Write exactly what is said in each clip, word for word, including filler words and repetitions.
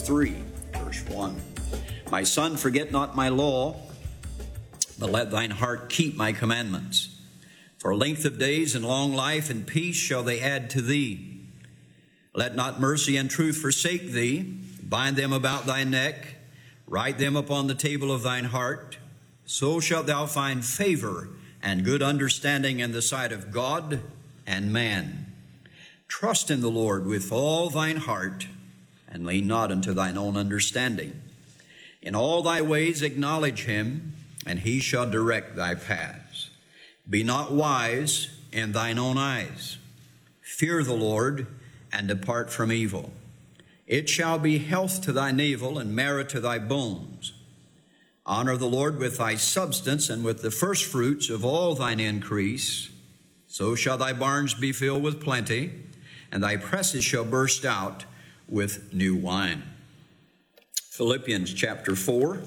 three, verse one. My son, forget not my law, but let thine heart keep my commandments. For length of days and long life and peace shall they add to thee. Let not mercy and truth forsake thee. Bind them about thy neck. Write them upon the table of thine heart. So shalt thou find favor and good understanding in the sight of God and man. Trust in the Lord with all thine heart, and lean not unto thine own understanding. In all thy ways acknowledge him, and he shall direct thy paths. Be not wise in thine own eyes. Fear the Lord, and depart from evil. It shall be health to thy navel, and marrow to thy bones. Honor the Lord with thy substance, and with the firstfruits of all thine increase. So shall thy barns be filled with plenty, and thy presses shall burst out with new wine. Philippians chapter four,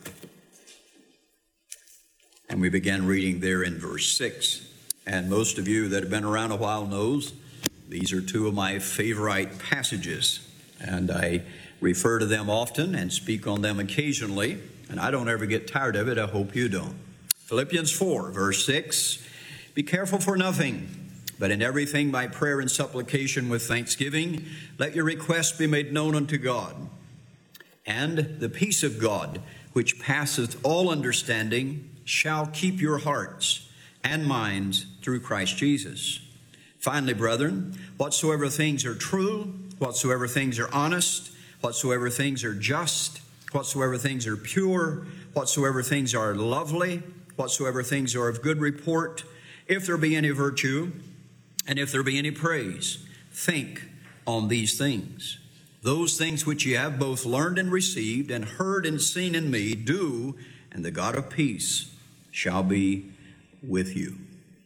and we began reading there in verse six. And most of you that have been around a while knows these are two of my favorite passages, and I refer to them often and speak on them occasionally, and I don't ever get tired of it. I hope you don't. Philippians four, verse six, be careful for nothing, but in everything by prayer and supplication with thanksgiving, let your requests be made known unto God. And the peace of God, which passeth all understanding, shall keep your hearts and minds through Christ Jesus. Finally, brethren, whatsoever things are true, whatsoever things are honest, whatsoever things are just, whatsoever things are pure, whatsoever things are lovely, whatsoever things are of good report, if there be any virtue, and if there be any praise, think on these things. Those things which ye have both learned and received, and heard and seen in me, do, and the God of peace shall be with you.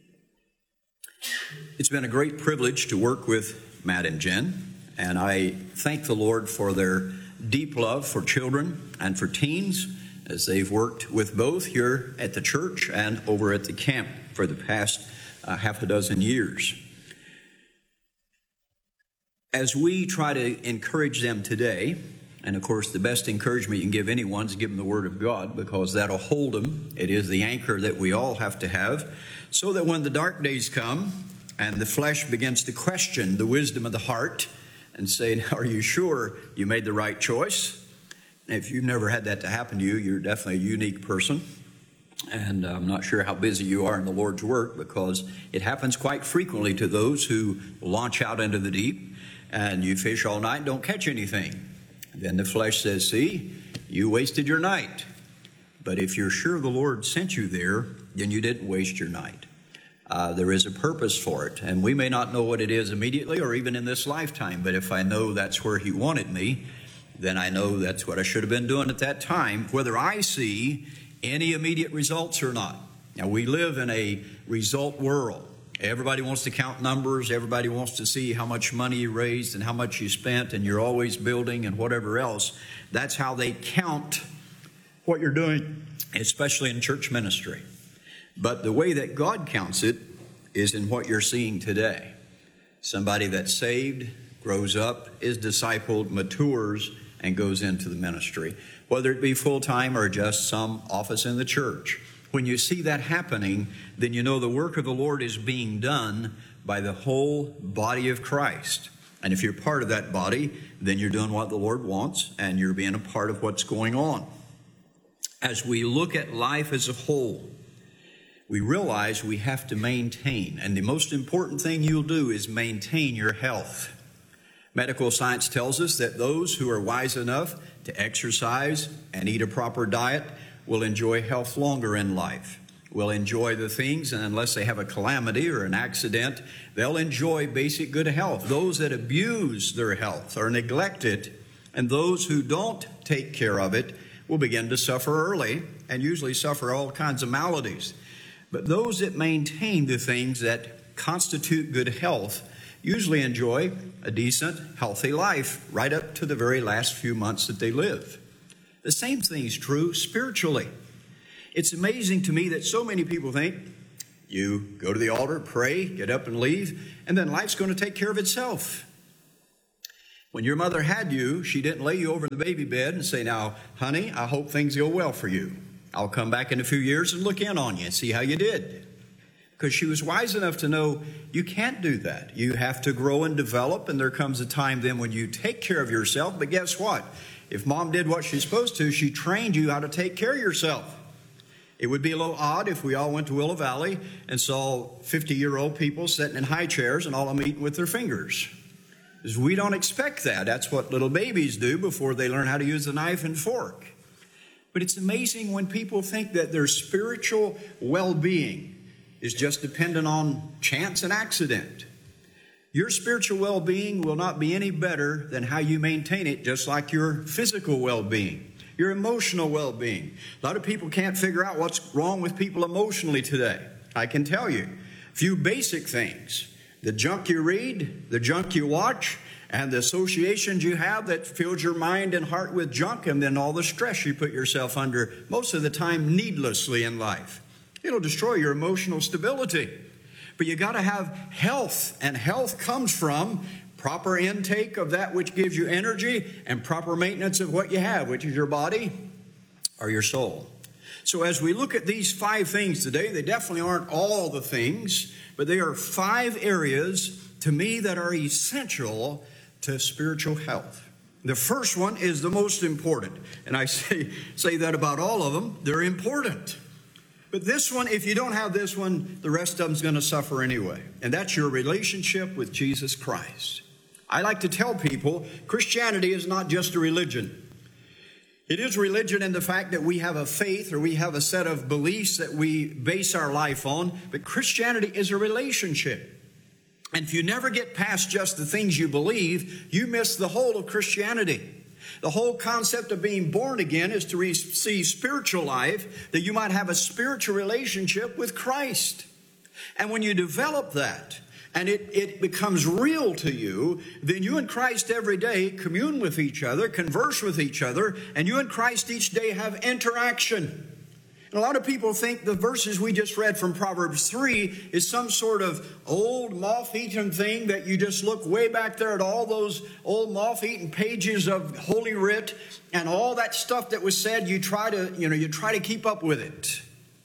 It's been a great privilege to work with Matt and Jen, and I thank the Lord for their deep love for children and for teens as they've worked with both here at the church and over at the camp for the past uh, half a dozen years. As we try to encourage them today, and of course the best encouragement you can give anyone is give them the Word of God, because that'll hold them. It is the anchor that we all have to have, so that when the dark days come and the flesh begins to question the wisdom of the heart and say, are you sure you made the right choice? And if you've never had that to happen to you, you're definitely a unique person. And I'm not sure how busy you are in the Lord's work, because it happens quite frequently to those who launch out into the deep, and you fish all night and don't catch anything. Then the flesh says, see, you wasted your night. But if you're sure the Lord sent you there, then you didn't waste your night. Uh, there is a purpose for it, and we may not know what it is immediately or even in this lifetime, but if I know that's where he wanted me, then I know that's what I should have been doing at that time, whether I see any immediate results or not. Now, we live in a result world. Everybody wants to count numbers. Everybody wants to see how much money you raised and how much you spent, and you're always building and whatever else. That's how they count what you're doing, especially in church ministry. But the way that God counts it is in what you're seeing today. Somebody that's saved, grows up, is discipled, matures, and goes into the ministry, whether it be full-time or just some office in the church. When you see that happening, then you know the work of the Lord is being done by the whole body of Christ. And if you're part of that body, then you're doing what the Lord wants, and you're being a part of what's going on. As we look at life as a whole, we realize we have to maintain, and the most important thing you'll do is maintain your health. Medical science tells us that those who are wise enough to exercise and eat a proper diet will enjoy health longer in life, will enjoy the things, and unless they have a calamity or an accident, they'll enjoy basic good health. Those that abuse their health or neglect it, and those who don't take care of it, will begin to suffer early and usually suffer all kinds of maladies. But those that maintain the things that constitute good health usually enjoy a decent, healthy life right up to the very last few months that they live. The same thing is true spiritually. It's amazing to me that so many people think you go to the altar, pray, get up and leave, and then life's going to take care of itself. When your mother had you, she didn't lay you over in the baby bed and say, now, honey, I hope things go well for you. I'll come back in a few years and look in on you and see how you did. Because she was wise enough to know you can't do that. You have to grow and develop, and there comes a time then when you take care of yourself. But guess what? If mom did what she's supposed to, she trained you how to take care of yourself. It would be a little odd if we all went to Willow Valley and saw fifty-year-old people sitting in high chairs and all of them eating with their fingers. Because we don't expect that. That's what little babies do before they learn how to use a knife and fork. But it's amazing when people think that their spiritual well-being is just dependent on chance and accident. Your spiritual well-being will not be any better than how you maintain it, just like your physical well-being, your emotional well-being. A lot of people can't figure out what's wrong with people emotionally today. I can tell you a few basic things. The junk you read, the junk you watch, and the associations you have that fills your mind and heart with junk, and then all the stress you put yourself under, most of the time needlessly in life. It'll destroy your emotional stability. But you got to have health, and health comes from proper intake of that which gives you energy and proper maintenance of what you have, which is your body or your soul. So as we look at these five things today, they definitely aren't all the things, but they are five areas to me that are essential to spiritual health. The first one is the most important, and I say, say that about all of them. They're important. But this one, if you don't have this one, the rest of them's going to suffer anyway, and that's your relationship with Jesus Christ. I like to tell people Christianity is not just a religion. It is religion in the fact that we have a faith or we have a set of beliefs that we base our life on, but Christianity is a relationship. And if you never get past just the things you believe, you miss the whole of Christianity. The whole concept of being born again is to receive spiritual life, that you might have a spiritual relationship with Christ. And when you develop that, and it, it becomes real to you, then you and Christ every day commune with each other, converse with each other, and you and Christ each day have interaction. And a lot of people think the verses we just read from Proverbs three is some sort of old moth-eaten thing that you just look way back there at all those old moth-eaten pages of Holy Writ and all that stuff that was said. You try to, you know, you try to keep up with it.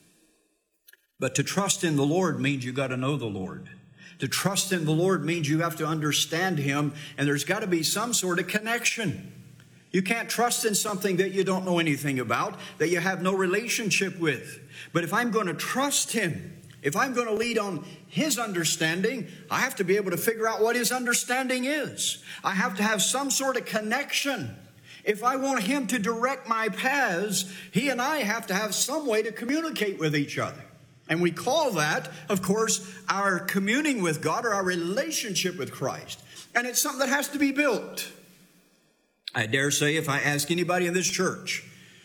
But to trust in the Lord means you got to know the Lord. To trust in the Lord means you have to understand Him, and there's got to be some sort of connection. You can't trust in something that you don't know anything about, that you have no relationship with. But if I'm going to trust Him, if I'm going to lead on His understanding, I have to be able to figure out what His understanding is. I have to have some sort of connection. If I want Him to direct my paths, He and I have to have some way to communicate with each other. And we call that, of course, our communing with God or our relationship with Christ. And it's something that has to be built. I dare say if I ask anybody in this church,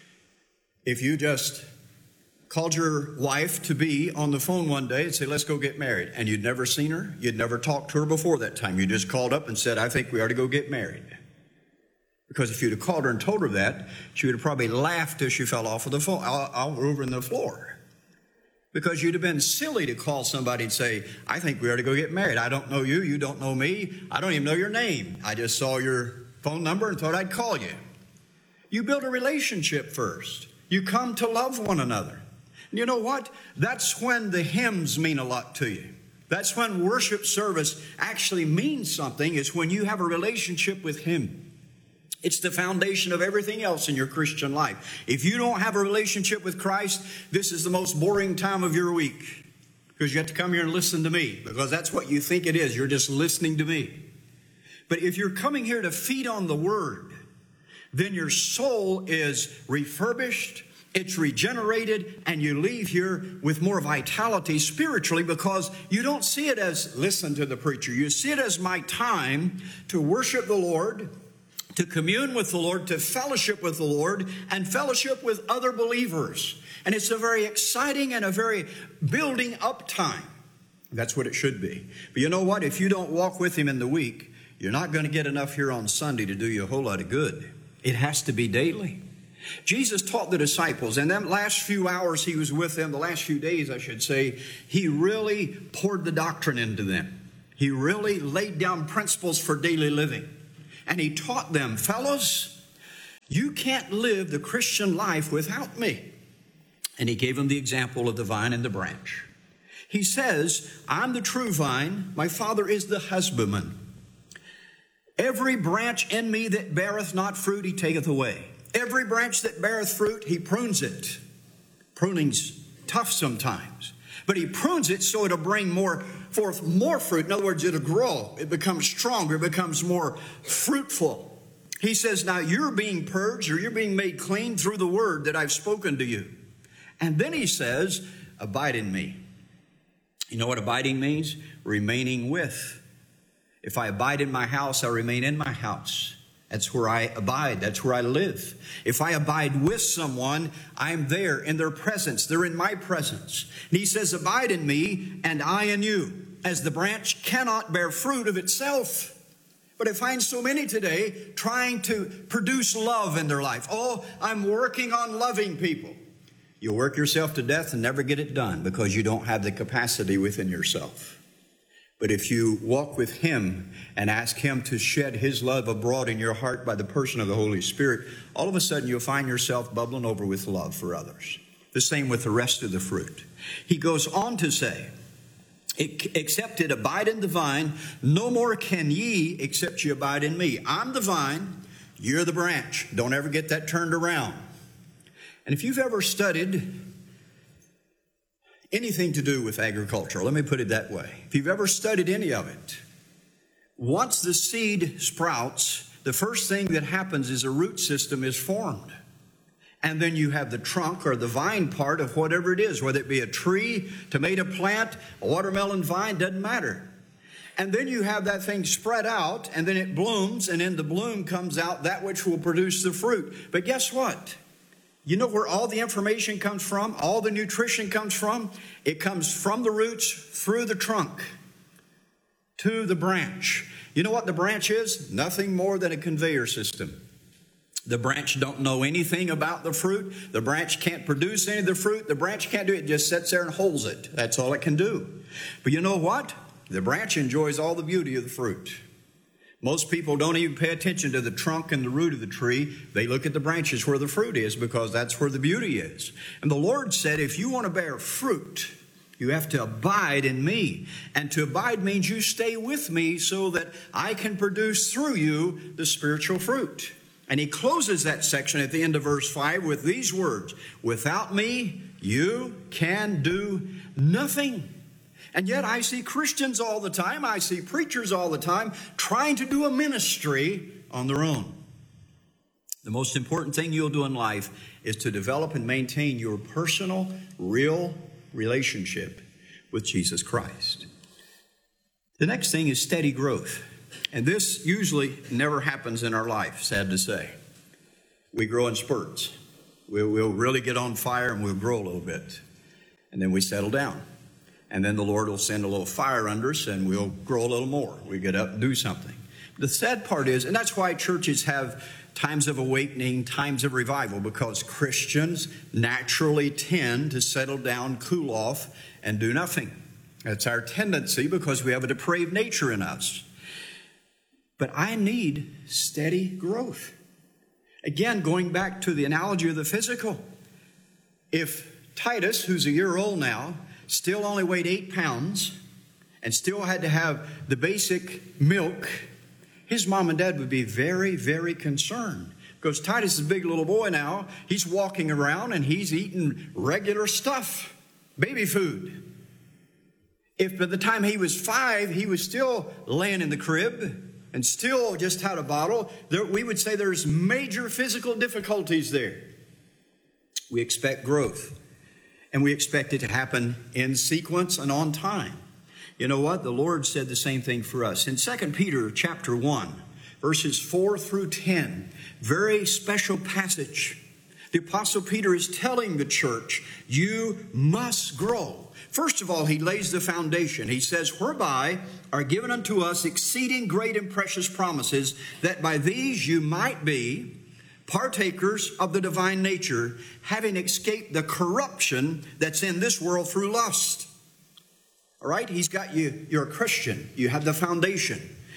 if you just called your wife to be on the phone one day and say, let's go get married, and you'd never seen her, you'd never talked to her before that time, you just called up and said, I think we ought to go get married. Because if you'd have called her and told her that, she would have probably laughed till she fell off of the phone, over in the floor. Because you'd have been silly to call somebody and say, I think we ought to go get married. I don't know you. You don't know me. I don't even know your name. I just saw your phone number and thought I'd call you. You build a relationship first. You come to love one another. And you know what? That's when the hymns mean a lot to you. That's when worship service actually means something. It's when you have a relationship with Him. It's the foundation of everything else in your Christian life. If you don't have a relationship with Christ, this is the most boring time of your week. Because you have to come here and listen to me. Because that's what you think it is. You're just listening to me. But if you're coming here to feed on the Word, then your soul is refurbished, it's regenerated, and you leave here with more vitality spiritually because you don't see it as listen to the preacher. You see it as my time to worship the Lord, to commune with the Lord, to fellowship with the Lord, and fellowship with other believers. And it's a very exciting and a very building up time. That's what it should be. But you know what? If you don't walk with Him in the week, you're not going to get enough here on Sunday to do you a whole lot of good. It has to be daily. Jesus taught the disciples, and them last few hours He was with them, the last few days I should say, He really poured the doctrine into them. He really laid down principles for daily living. And he taught them, fellows, you can't live the Christian life without me. And he gave them the example of the vine and the branch. He says, I'm the true vine, my Father is the husbandman. Every branch in me that beareth not fruit, he taketh away. Every branch that beareth fruit, he prunes it. Pruning's tough sometimes, but he prunes it so it'll bring more forth more fruit. In other words, it'll grow. It becomes stronger. It becomes more fruitful. He says, now you're being purged or you're being made clean through the word that I've spoken to you. And then he says, abide in me. You know what abiding means? Remaining with. If I abide in my house, I remain in my house. That's where I abide. That's where I live. If I abide with someone, I'm there in their presence. They're in my presence. And he says, abide in me and I in you, as the branch cannot bear fruit of itself. But I find so many today trying to produce love in their life. Oh, I'm working on loving people. You'll work yourself to death and never get it done because you don't have the capacity within yourself. But if you walk with him and ask him to shed his love abroad in your heart by the person of the Holy Spirit, all of a sudden you'll find yourself bubbling over with love for others. The same with the rest of the fruit. He goes on to say, except it abide in the vine, no more can ye except ye abide in me. I'm the vine, you're the branch. Don't ever get that turned around. And if you've ever studied anything to do with agriculture, let me put it that way. If you've ever studied any of it, once the seed sprouts, the first thing that happens is a root system is formed. And then you have the trunk or the vine part of whatever it is, whether it be a tree, tomato plant, a watermelon vine, doesn't matter. And then you have that thing spread out, and then it blooms, and in the bloom comes out that which will produce the fruit. But guess what? You know where all the information comes from, all the nutrition comes from? It comes from the roots through the trunk to the branch. You know what the branch is? Nothing more than a conveyor system. The branch don't know anything about the fruit. The branch can't produce any of the fruit. The branch can't do it. It just sits there and holds it. That's all it can do. But you know what? The branch enjoys all the beauty of the fruit. Most people don't even pay attention to the trunk and the root of the tree. They look at the branches where the fruit is because that's where the beauty is. And the Lord said, if you want to bear fruit, you have to abide in me. And to abide means you stay with me so that I can produce through you the spiritual fruit. And he closes that section at the end of verse five with these words, without me, you can do nothing. And yet I see Christians all the time, I see preachers all the time trying to do a ministry on their own. The most important thing you'll do in life is to develop and maintain your personal, real relationship with Jesus Christ. The next thing is steady growth. And this usually never happens in our life, sad to say. We grow in spurts. We'll, we'll really get on fire and we'll grow a little bit. And then we settle down. And then the Lord will send a little fire under us and we'll grow a little more. We get up and do something. The sad part is, and that's why churches have times of awakening, times of revival, because Christians naturally tend to settle down, cool off, and do nothing. That's our tendency because we have a depraved nature in us. But I need steady growth. Again, going back to the analogy of the physical. If Titus, who's a year old now, still only weighed eight pounds and still had to have the basic milk, his mom and dad would be very, very concerned. Because Titus is a big little boy now. He's walking around and he's eating regular stuff, baby food. If by the time he was five, he was still laying in the crib and still just had a bottle, there, we would say there's major physical difficulties there. We expect growth. And we expect it to happen in sequence and on time. You know what? The Lord said the same thing for us. In Second Peter chapter one, verses four through ten, very special passage. The Apostle Peter is telling the church, you must grow. First of all, he lays the foundation. He says, whereby are given unto us exceeding great and precious promises, that by these you might be partakers of the divine nature, having escaped the corruption that's in this world through lust. All right, he's got you, you're a Christian. You have the foundation.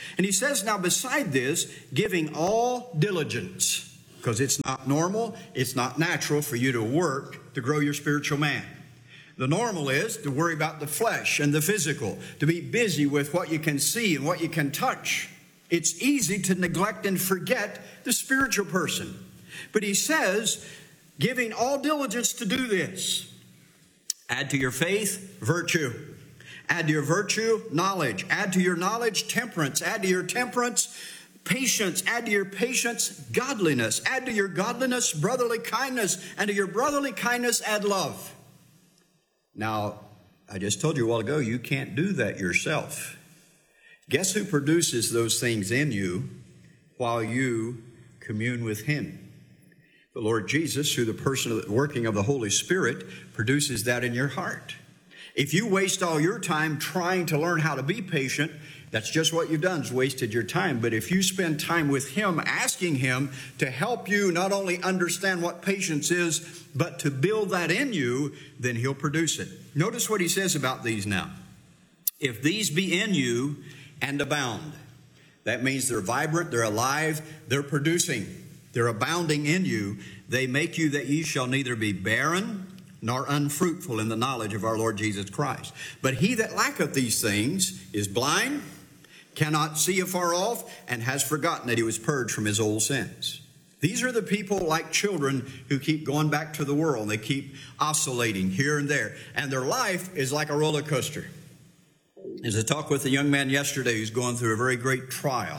And he says, now beside this, giving all diligence, because it's not normal, it's not natural for you to work to grow your spiritual man. The normal is to worry about the flesh and the physical, to be busy with what you can see and what you can touch. It's easy to neglect and forget the spiritual person. But he says, giving all diligence to do this. Add to your faith, virtue. Add to your virtue, knowledge. Add to your knowledge, temperance. Add to your temperance, patience. Add to your patience, godliness. Add to your godliness, brotherly kindness. And to your brotherly kindness, add love. Now, I just told you a while ago, you can't do that yourself. Guess who produces those things in you while you commune with Him? The Lord Jesus, through the person of the working of the Holy Spirit, produces that in your heart. If you waste all your time trying to learn how to be patient, that's just what you've done, is wasted your time. But if you spend time with Him, asking Him to help you not only understand what patience is, but to build that in you, then He'll produce it. Notice what He says about these now. If these be in you and abound, that means they're vibrant, they're alive, they're producing, they're abounding in you. They make you that ye shall neither be barren nor unfruitful in the knowledge of our Lord Jesus Christ. But he that lacketh these things is blind, cannot see afar off, and has forgotten that he was purged from his old sins. These are the people like children who keep going back to the world. They keep oscillating here and there. And their life is like a roller coaster. As I talked with a young man yesterday who's going through a very great trial,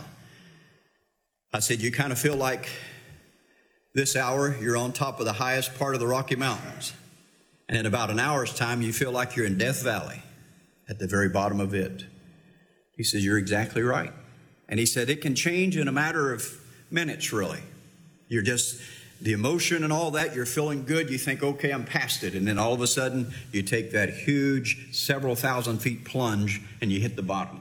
I said, you kind of feel like this hour you're on top of the highest part of the Rocky Mountains. And in about an hour's time, you feel like you're in Death Valley at the very bottom of it. He says, you're exactly right. And he said, it can change in a matter of minutes, really. You're just, the emotion and all that, you're feeling good. You think, okay, I'm past it. And then all of a sudden, you take that huge several thousand feet plunge and you hit the bottom.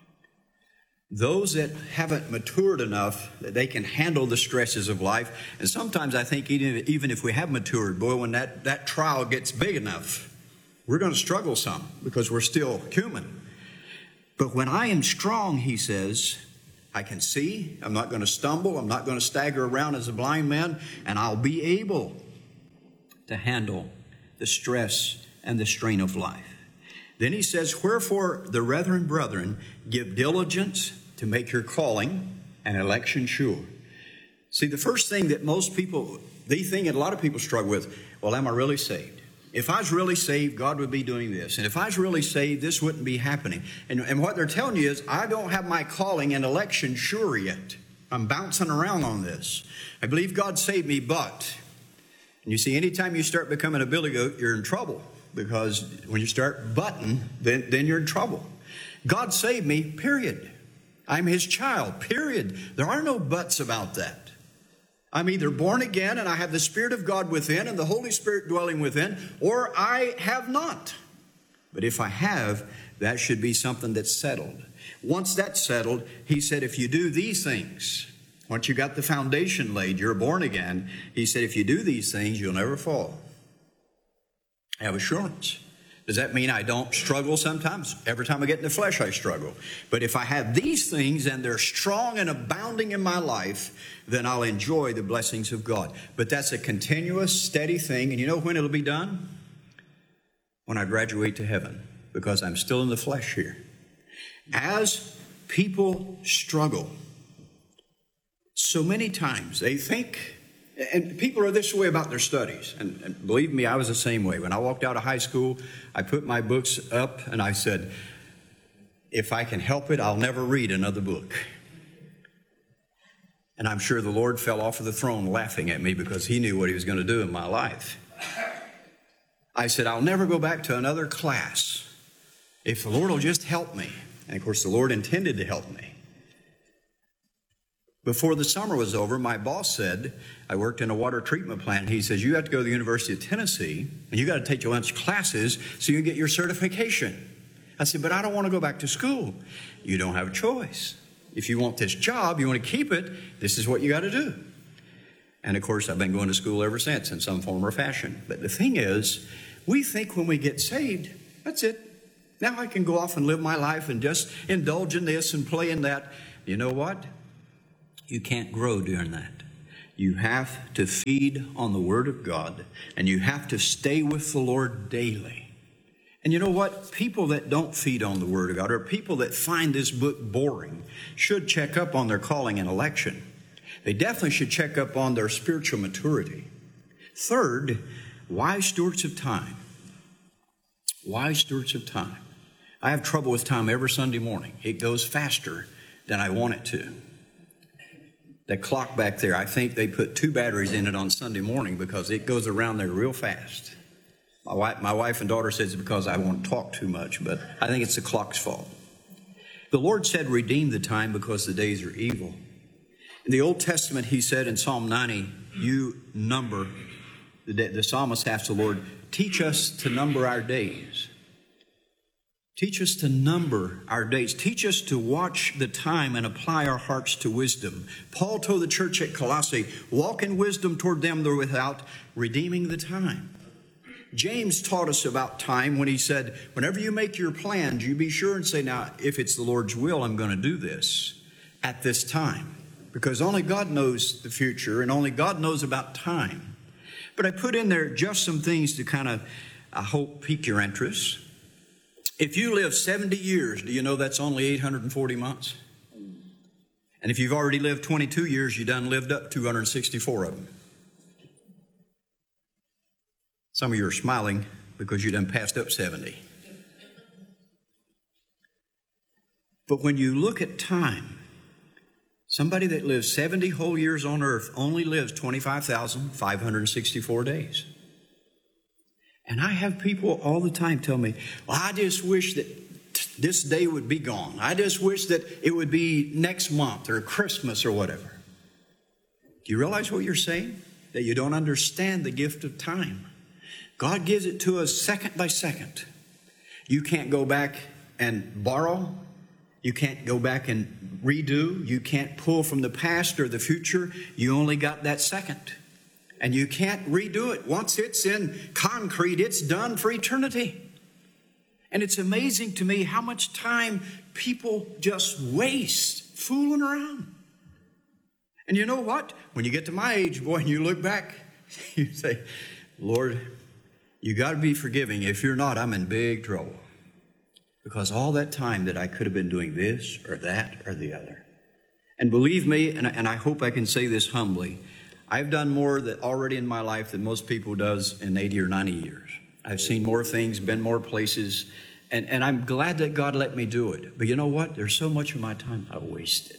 Those that haven't matured enough that they can handle the stresses of life, and sometimes I think even, even if we have matured, boy, when that, that trial gets big enough, we're going to struggle some because we're still human. But when I am strong, he says, I can see, I'm not going to stumble, I'm not going to stagger around as a blind man, and I'll be able to handle the stress and the strain of life. Then he says, wherefore the brethren, brethren, give diligence to make your calling and election sure. See, the first thing that most people, the thing that a lot of people struggle with, well, am I really saved? If I was really saved, God would be doing this. And if I was really saved, this wouldn't be happening. And, and what they're telling you is, I don't have my calling and election sure yet. I'm bouncing around on this. I believe God saved me, but, and you see, anytime you start becoming a billy goat, you're in trouble. Because when you start butting, then, then you're in trouble. God saved me, period. I'm His child, period. There are no buts about that. I'm either born again and I have the Spirit of God within and the Holy Spirit dwelling within, or I have not. But if I have, that should be something that's settled. Once that's settled, he said, if you do these things, once you got the foundation laid, you're born again, he said, if you do these things, you'll never fall. I have assurance. Does that mean I don't struggle sometimes? Every time I get in the flesh, I struggle. But if I have these things and they're strong and abounding in my life, then I'll enjoy the blessings of God. But that's a continuous, steady thing. And you know when it'll be done? When I graduate to heaven, because I'm still in the flesh here. As people struggle, so many times they think, and people are this way about their studies. And, and believe me, I was the same way. When I walked out of high school, I put my books up and I said, if I can help it, I'll never read another book. And I'm sure the Lord fell off of the throne laughing at me because He knew what He was going to do in my life. I said, I'll never go back to another class if the Lord will just help me. And of course, the Lord intended to help me. Before the summer was over, my boss said, I worked in a water treatment plant. He says, you have to go to the University of Tennessee, and you got to take your lunch classes so you can get your certification. I said, but I don't want to go back to school. You don't have a choice. If you want this job, you want to keep it, this is what you got to do. And of course, I've been going to school ever since in some form or fashion. But the thing is, we think when we get saved, that's it. Now I can go off and live my life and just indulge in this and play in that. You know what? You can't grow during that. You have to feed on the Word of God, and you have to stay with the Lord daily. And you know what? People that don't feed on the Word of God, or people that find this book boring, should check up on their calling and election. They definitely should check up on their spiritual maturity. Third, wise stewards of time. Wise stewards of time. I have trouble with time every Sunday morning. It goes faster than I want it to. That clock back there, I think they put two batteries in it on Sunday morning because it goes around there real fast. My wife, my wife and daughter says it's because I won't talk too much, but I think it's the clock's fault. The Lord said, redeem the time because the days are evil. In the Old Testament, he said in Psalm ninety, you number, the, the psalmist asked the Lord, teach us to number our days. Teach us to number our days. Teach us to watch the time and apply our hearts to wisdom. Paul told the church at Colossae, walk in wisdom toward them that are without, redeeming the time. James taught us about time when he said, whenever you make your plans, you be sure and say, now, if it's the Lord's will, I'm going to do this at this time. Because only God knows the future and only God knows about time. But I put in there just some things to kind of, I hope, pique your interest. If you live seventy years, do you know that's only eight hundred forty months? And if you've already lived twenty-two years, you done lived up two hundred sixty-four of them. Some of you are smiling because you done passed up seventy. But when you look at time, somebody that lives seventy whole years on earth only lives twenty-five thousand five hundred sixty-four days. And I have people all the time tell me, well, I just wish that this day would be gone. I just wish that it would be next month or Christmas or whatever. Do you realize what you're saying? That you don't understand the gift of time. God gives it to us second by second. You can't go back and borrow. You can't go back and redo. You can't pull from the past or the future. You only got that second. And you can't redo it. Once it's in concrete, it's done for eternity. And it's amazing to me how much time people just waste fooling around. And you know what? When you get to my age, boy, and you look back, you say, Lord, you got to be forgiving. If you're not, I'm in big trouble. Because all that time that I could have been doing this or that or the other. And believe me, and I, and I hope I can say this humbly, I've done more that already in my life than most people does in eighty or ninety years. I've seen more things, been more places, and, and I'm glad that God let me do it. But you know what? There's so much of my time I wasted.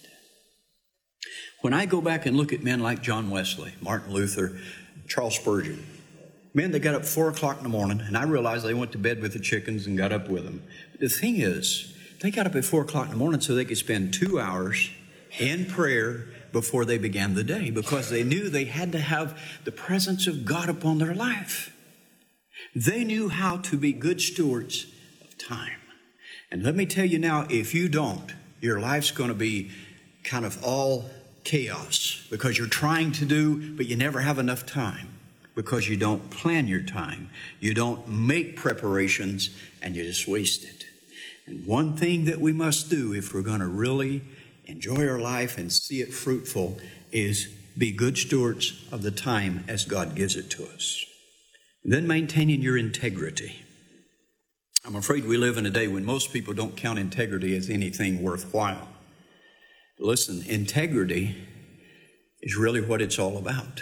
When I go back and look at men like John Wesley, Martin Luther, Charles Spurgeon, men that got up four o'clock in the morning, and I realized they went to bed with the chickens and got up with them. But the thing is, they got up at four o'clock in the morning so they could spend two hours in prayer before they began the day, because they knew they had to have the presence of God upon their life. They knew how to be good stewards of time. And let me tell you now, if you don't, your life's going to be kind of all chaos, because you're trying to do, but you never have enough time, because you don't plan your time. You don't make preparations, and you just waste it. And one thing that we must do if we're going to really enjoy our life and see it fruitful is be good stewards of the time as God gives it to us. And then maintaining your integrity. I'm afraid we live in a day when most people don't count integrity as anything worthwhile. Listen, integrity is really what it's all about.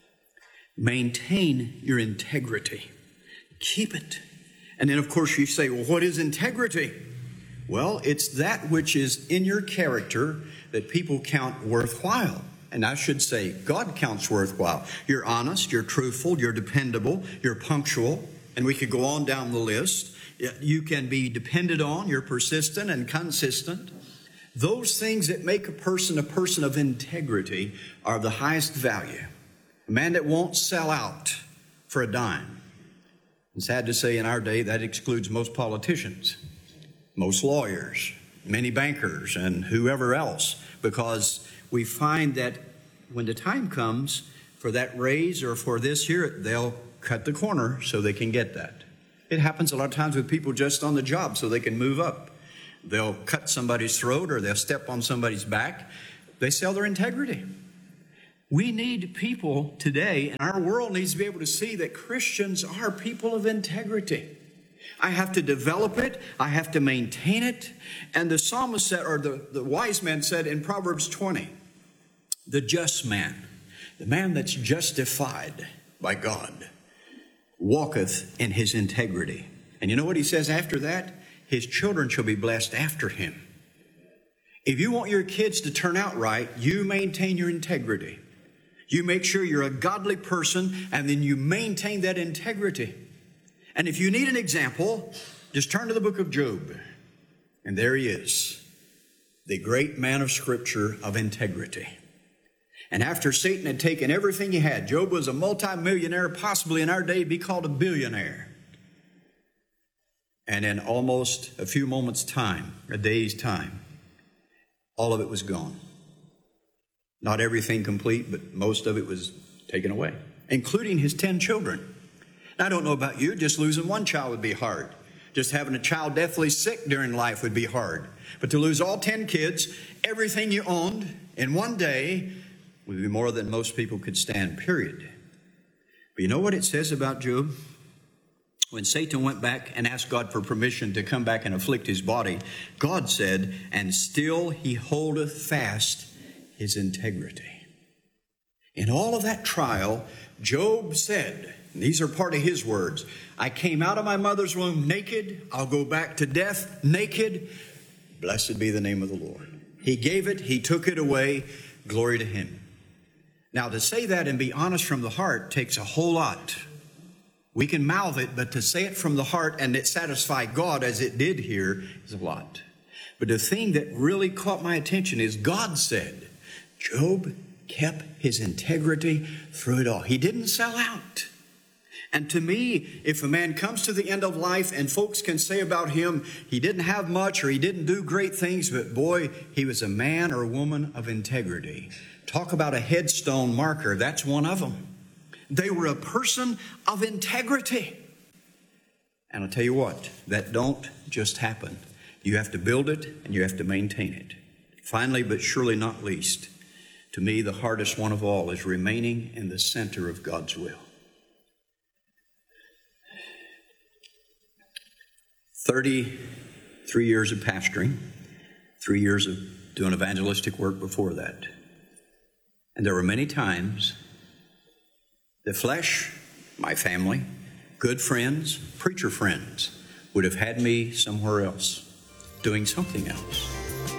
Maintain your integrity. Keep it. And then, of course, you say, well, what is integrity? Well, it's that which is in your character that people count worthwhile. And I should say, God counts worthwhile. You're honest, you're truthful, you're dependable, you're punctual, and we could go on down the list. You can be depended on, you're persistent and consistent. Those things that make a person a person of integrity are of the highest value. A man that won't sell out for a dime. And sad to say, in our day, that excludes most politicians, most lawyers, many bankers, and whoever else, because we find that when the time comes for that raise or for this here, they'll cut the corner so they can get that. It happens a lot of times with people just on the job so they can move up. They'll cut somebody's throat or they'll step on somebody's back. They sell their integrity. We need people today, and our world needs to be able to see that Christians are people of integrity. I have to develop it. I have to maintain it. And the psalmist said, or the, the wise man said in Proverbs twenty, the just man, the man that's justified by God, walketh in his integrity. And you know what he says after that? His children shall be blessed after him. If you want your kids to turn out right, you maintain your integrity. You make sure you're a godly person, and then you maintain that integrity. And if you need an example, just turn to the book of Job. And there he is, the great man of Scripture of integrity. And after Satan had taken everything he had, Job was a multimillionaire, possibly in our day be called a billionaire. And in almost a few moments' time, a day's time, all of it was gone. Not everything complete, but most of it was taken away, including his ten children. Now, I don't know about you, just losing one child would be hard. Just having a child deathly sick during life would be hard. But to lose all ten kids, everything you owned in one day would be more than most people could stand, period. But you know what it says about Job? When Satan went back and asked God for permission to come back and afflict his body, God said, and still he holdeth fast his integrity. In all of that trial, Job said, and these are part of his words, I came out of my mother's womb naked. I'll go back to death naked. Blessed be the name of the Lord. He gave it. He took it away. Glory to him. Now, to say that and be honest from the heart takes a whole lot. We can mouth it, but to say it from the heart and it satisfy God as it did here is a lot. But the thing that really caught my attention is God said, Job kept his integrity through it all. He didn't sell out. And to me, if a man comes to the end of life and folks can say about him, he didn't have much or he didn't do great things, but boy, he was a man or a woman of integrity. Talk about a headstone marker. That's one of them. They were a person of integrity. And I'll tell you what, that don't just happen. You have to build it and you have to maintain it. Finally, but surely not least, to me, the hardest one of all is remaining in the center of God's will. thirty-three years of pastoring, three years of doing evangelistic work before that. And there were many times the flesh, my family, good friends, preacher friends, would have had me somewhere else, doing something else.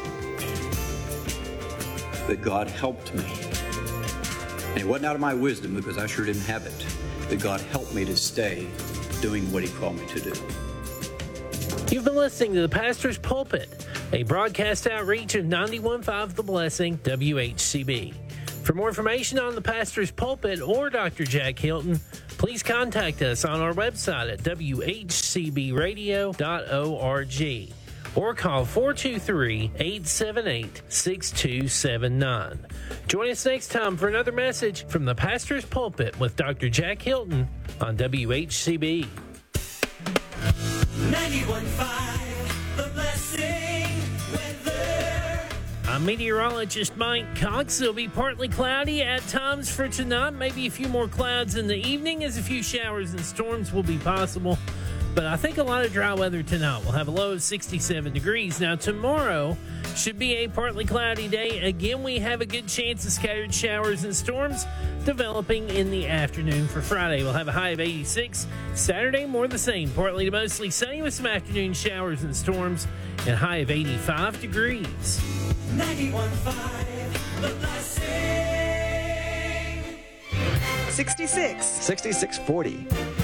But God helped me. And it wasn't out of my wisdom, because I sure didn't have it. But God helped me to stay doing what He called me to do. You've been listening to The Pastor's Pulpit, a broadcast outreach of ninety-one point five The Blessing, W H C B. For more information on The Pastor's Pulpit or Doctor Jack Hilton, please contact us on our website at w h c b radio dot org or call four two three, eight seven eight, six two seven nine. Join us next time for another message from The Pastor's Pulpit with Doctor Jack Hilton on W H C B. ninety-one point five The Blessing weather. I'm meteorologist Mike Cox. It'll be partly cloudy at times for tonight. Maybe a few more clouds in the evening as a few showers and storms will be possible. But I think a lot of dry weather tonight. We'll have a low of sixty-seven degrees. Now tomorrow should be a partly cloudy day. Again, we have a good chance of scattered showers and storms developing in the afternoon. For Friday, we'll have a high of eighty-six. Saturday, more the same. Partly to mostly sunny with some afternoon showers and storms and a high of eighty-five degrees. ninety-one point five The Blessing. sixty-six. sixty-six forty.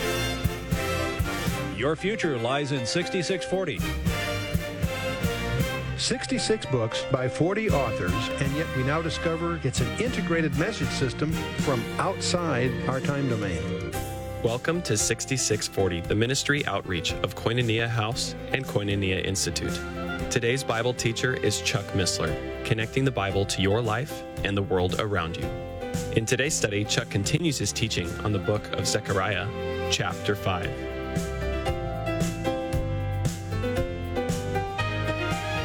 Your future lies in sixty-six forty. sixty-six books by forty authors, and yet we now discover it's an integrated message system from outside our time domain. Welcome to sixty-six forty, the ministry outreach of Koinonia House and Koinonia Institute. Today's Bible teacher is Chuck Missler, connecting the Bible to your life and the world around you. In today's study, Chuck continues his teaching on the book of Zechariah, chapter five.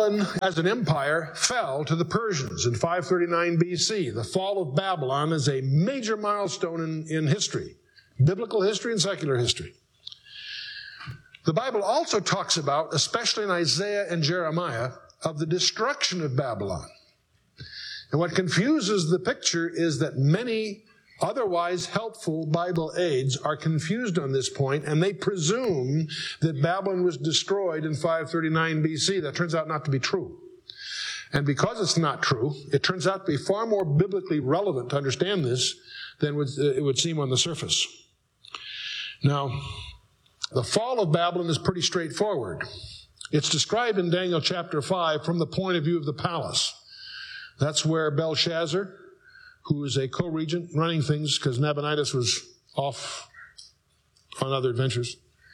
Babylon as an empire fell to the Persians in five thirty-nine B C. The fall of Babylon is a major milestone in, in history, biblical history and secular history. The Bible also talks about, especially in Isaiah and Jeremiah, of the destruction of Babylon. And what confuses the picture is that many otherwise helpful Bible aides are confused on this point, and they presume that Babylon was destroyed in five thirty-nine B C. That turns out not to be true. And because it's not true, it turns out to be far more biblically relevant to understand this than would, uh, it would seem on the surface. Now, the fall of Babylon is pretty straightforward. It's described in Daniel chapter five from the point of view of the palace. That's where Belshazzar, who is a co-regent running things because Nabonidus was off on other adventures.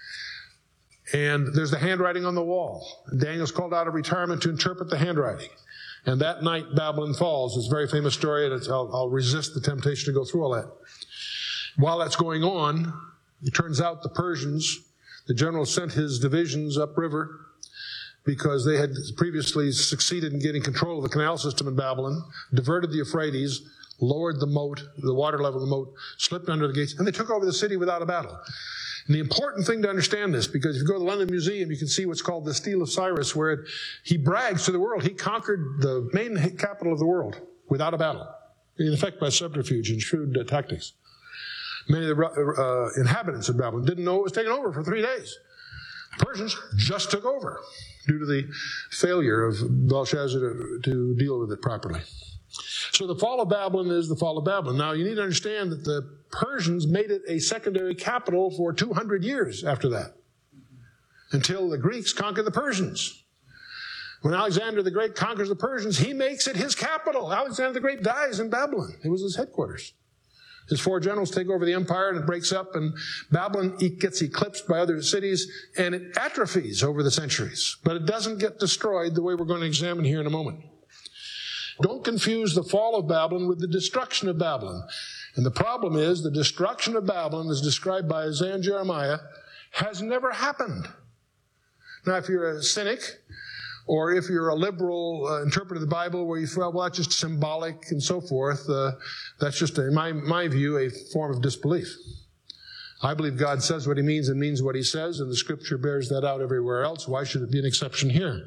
And there's the handwriting on the wall. Daniel's called out of retirement to interpret the handwriting. And that night, Babylon falls. It's a very famous story, and it's, I'll, I'll resist the temptation to go through all that. While that's going on, it turns out the Persians, the general sent his divisions upriver because they had previously succeeded in getting control of the canal system in Babylon, diverted the Euphrates, lowered the moat, the water level of the moat, slipped under the gates, and they took over the city without a battle. And the important thing to understand this, because if you go to the London Museum, you can see what's called the Stele of Cyrus, where it, he brags to the world, he conquered the main capital of the world without a battle, in effect by subterfuge and shrewd uh, tactics. Many of the uh, inhabitants of Babylon didn't know it was taken over for three days. The Persians just took over due to the failure of Belshazzar to, to deal with it properly. So the fall of Babylon is the fall of Babylon. Now, you need to understand that the Persians made it a secondary capital for two hundred years after that, until the Greeks conquered the Persians. When Alexander the Great conquers the Persians, he makes it his capital. Alexander the Great dies in Babylon. It was his headquarters. His four generals take over the empire, and it breaks up, and Babylon gets eclipsed by other cities, and it atrophies over the centuries. But it doesn't get destroyed the way we're going to examine here in a moment. Don't confuse the fall of Babylon with the destruction of Babylon. And the problem is the destruction of Babylon, as described by Isaiah and Jeremiah, has never happened. Now, if you're a cynic, or if you're a liberal uh, interpreter of the Bible where you feel, well, that's just symbolic and so forth, uh, that's just, in my, my view, a form of disbelief. I believe God says what he means and means what he says, and the Scripture bears that out everywhere else. Why should it be an exception here?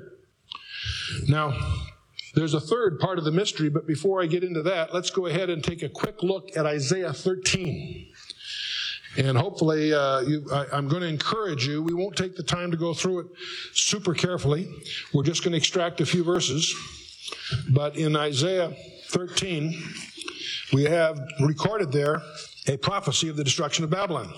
Now, there's a third part of the mystery, but before I get into that, let's go ahead and take a quick look at Isaiah thirteen. And hopefully, uh, you, I, I'm going to encourage you. We won't take the time to go through it super carefully. We're just going to extract a few verses. But in Isaiah thirteen, we have recorded there a prophecy of the destruction of Babylon.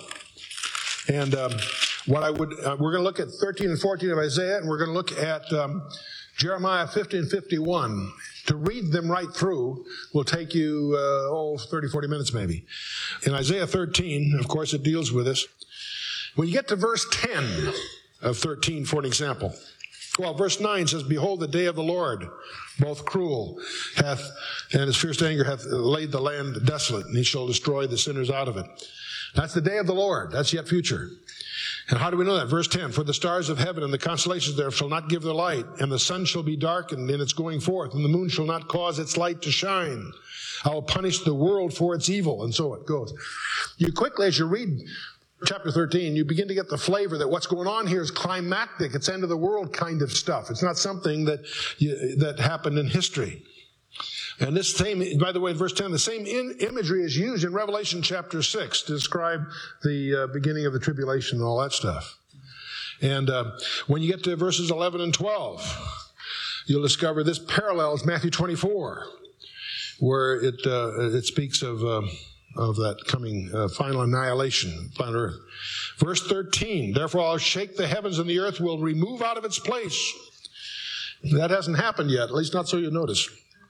And um, what I would, uh, we're going to look at thirteen and fourteen of Isaiah, and we're going to look at um, Jeremiah fifteen and fifty-one. To read them right through will take you, uh, oh, thirty, forty minutes maybe. In Isaiah thirteen, of course, it deals with this. When you get to verse ten of thirteen, for an example, well, verse nine says, "Behold, the day of the Lord, both cruel, hath, and his fierce anger hath laid the land desolate, and he shall destroy the sinners out of it." That's the day of the Lord. That's yet future. And how do we know that? Verse ten, "For the stars of heaven and the constellations thereof shall not give their light, and the sun shall be darkened in its going forth, and the moon shall not cause its light to shine. I will punish the world for its evil," and so it goes. You quickly, as you read chapter thirteen, you begin to get the flavor that what's going on here is climactic. It's end of the world kind of stuff. It's not something that you, that happened in history. And this same, by the way, in verse ten, the same in, imagery is used in Revelation chapter six to describe the uh, beginning of the tribulation and all that stuff. And uh, when you get to verses eleven and twelve, you'll discover this parallels Matthew twenty-four, where it uh, it speaks of uh, of that coming uh, final annihilation upon earth. Verse thirteen, "Therefore I'll shake the heavens, and the earth will remove out of its place." That hasn't happened yet, at least not so you notice.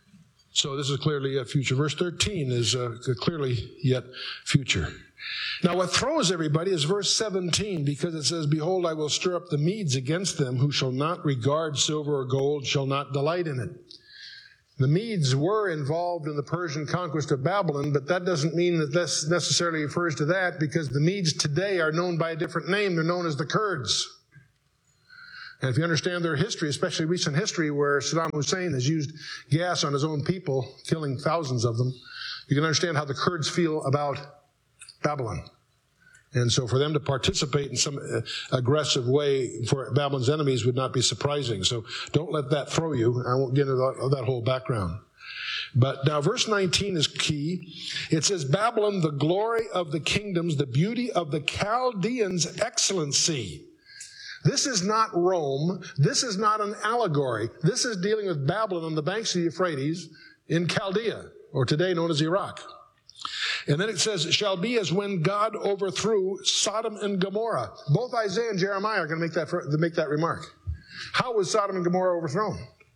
So this is clearly a future. Verse thirteen is uh, clearly yet future. Now what throws everybody is verse seventeen, because it says, "Behold, I will stir up the Medes against them, who shall not regard silver or gold, shall not delight in it." The Medes were involved in the Persian conquest of Babylon, but that doesn't mean that this necessarily refers to that, because the Medes today are known by a different name. They're known as the Kurds. And if you understand their history, especially recent history where Saddam Hussein has used gas on his own people, killing thousands of them, you can understand how the Kurds feel about Babylon. And so for them to participate in some uh, aggressive way for Babylon's enemies would not be surprising. So don't let that throw you. I won't get into that, that whole background. But now verse nineteen is key. It says, Babylon, the glory of the kingdoms, the beauty of the Chaldeans' excellency. This is not Rome. This is not an allegory. This is dealing with Babylon on the banks of the Euphrates in Chaldea, or today known as Iraq. And then it says, it shall be as when God overthrew Sodom and Gomorrah. Both Isaiah and Jeremiah are going to make that, make that remark. How was Sodom and Gomorrah overthrown?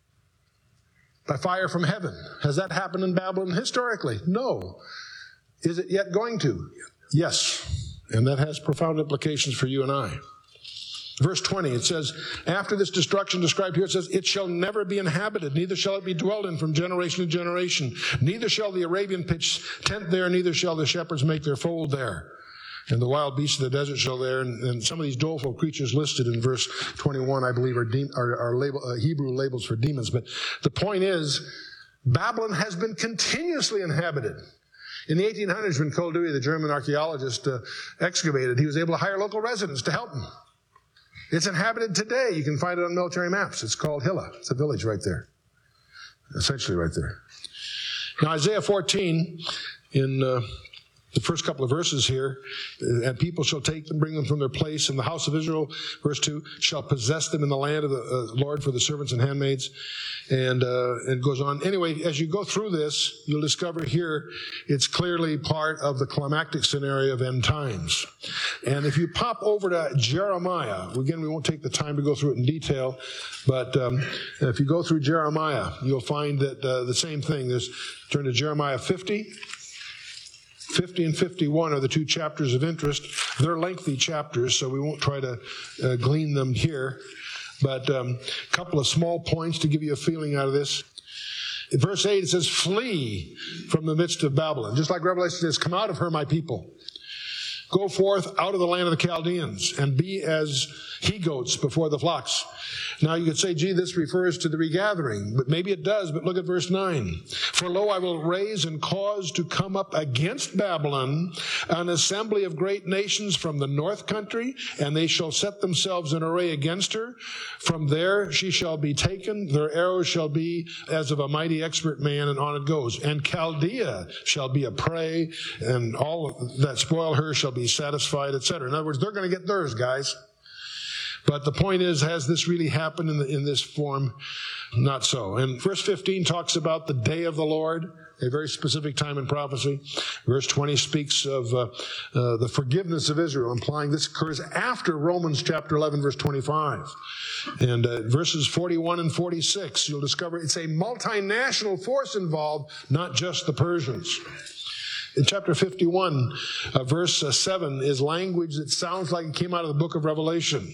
By fire from heaven. Has that happened in Babylon historically? No. Is it yet going to? Yes. And that has profound implications for you and I. Verse twenty, it says, after this destruction described here, it says, it shall never be inhabited, neither shall it be dwelled in from generation to generation. Neither shall the Arabian pitch tent there, neither shall the shepherds make their fold there. And the wild beasts of the desert shall there, and, and some of these doleful creatures listed in verse twenty-one, I believe, are, de- are, are label, uh, Hebrew labels for demons. But the point is, Babylon has been continuously inhabited. In the eighteen hundreds, when Koldewey, the German archaeologist, uh, excavated, he was able to hire local residents to help him. It's inhabited today. You can find it on military maps. It's called Hilla. It's a village right there. Essentially right there. Now, Isaiah fourteen, in uh, the first couple of verses here, and people shall take them, bring them from their place, and the house of Israel, verse two, shall possess them in the land of the uh, Lord for the servants and handmaids. And uh, it goes on. Anyway, as you go through this, you'll discover here it's clearly part of the climactic scenario of end times. And if you pop over to Jeremiah, again, we won't take the time to go through it in detail, but um, if you go through Jeremiah, you'll find that uh, the same thing. There's, turn to Jeremiah fifty. fifty and fifty-one are the two chapters of interest. They're lengthy chapters, so we won't try to uh, glean them here. But a um, couple of small points to give you a feeling out of this. In verse eight, it says, flee from the midst of Babylon. Just like Revelation says, come out of her, my people. Go forth out of the land of the Chaldeans and be as he-goats before the flocks. Now you could say, gee, this refers to the regathering, but maybe it does, but look at verse nine. For lo, I will raise and cause to come up against Babylon an assembly of great nations from the north country, and they shall set themselves in array against her. From there she shall be taken, their arrows shall be as of a mighty expert man, and on it goes. And Chaldea shall be a prey, and all that spoil her shall be satisfied, et cetera. In other words, they're going to get theirs, guys. But the point is, has this really happened in, the, in this form? Not so. And verse fifteen talks about the day of the Lord, a very specific time in prophecy. Verse twenty speaks of uh, uh, the forgiveness of Israel, implying this occurs after Romans chapter eleven, verse twenty-five. And uh, verses forty-one and forty-six, you'll discover it's a multinational force involved, not just the Persians. In chapter fifty-one, uh, verse uh, seven is language that sounds like it came out of the book of Revelation.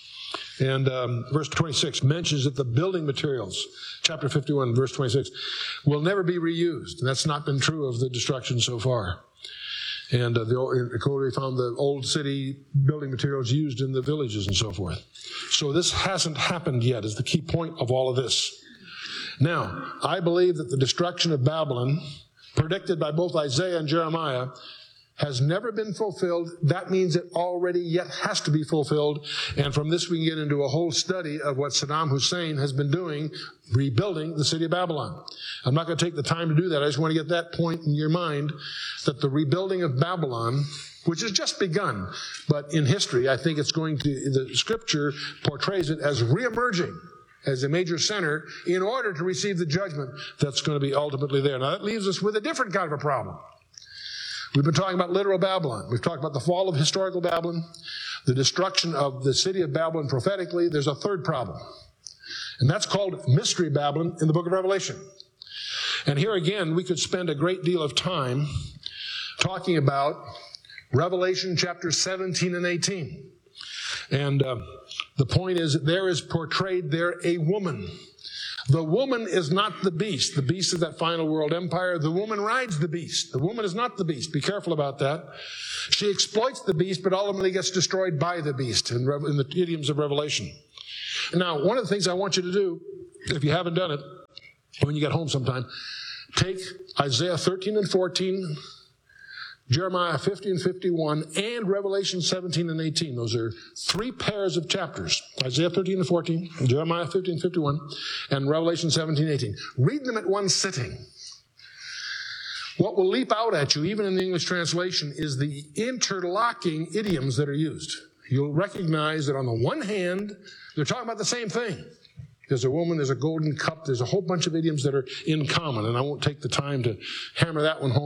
And um, verse twenty-six mentions that the building materials, chapter fifty-one, verse twenty-six, will never be reused. And that's not been true of the destruction so far. And uh, the Koldewey found the old city building materials used in the villages and so forth. So this hasn't happened yet, is the key point of all of this. Now, I believe that the destruction of Babylon, predicted by both Isaiah and Jeremiah, has never been fulfilled. That means it already yet has to be fulfilled. And from this we can get into a whole study of what Saddam Hussein has been doing, rebuilding the city of Babylon. I'm not going to take the time to do that. I just want to get that point in your mind, that the rebuilding of Babylon, which has just begun, but in history, I think it's going to, the scripture portrays it as reemerging as a major center in order to receive the judgment that's going to be ultimately there. Now that leaves us with a different kind of a problem. We've been talking about literal Babylon. We've talked about the fall of historical Babylon, the destruction of the city of Babylon prophetically. There's a third problem, and that's called Mystery Babylon in the book of Revelation. And here again, we could spend a great deal of time talking about Revelation chapter seventeen and eighteen. And uh, the point is that there is portrayed there a woman. The woman is not the beast. The beast is that final world empire. The woman rides the beast. The woman is not the beast. Be careful about that. She exploits the beast, but ultimately gets destroyed by the beast in, in the idioms of Revelation. Now, one of the things I want you to do, if you haven't done it, when you get home sometime, take Isaiah thirteen and fourteen, Jeremiah fifty and fifty-one, and Revelation seventeen and eighteen. Those are three pairs of chapters. Isaiah thirteen and fourteen, Jeremiah fifty and fifty-one, and Revelation seventeen and eighteen. Read them at one sitting. What will leap out at you, even in the English translation, is the interlocking idioms that are used. You'll recognize that on the one hand, they're talking about the same thing. There's a woman, there's a golden cup, there's a whole bunch of idioms that are in common, and I won't take the time to hammer that one home.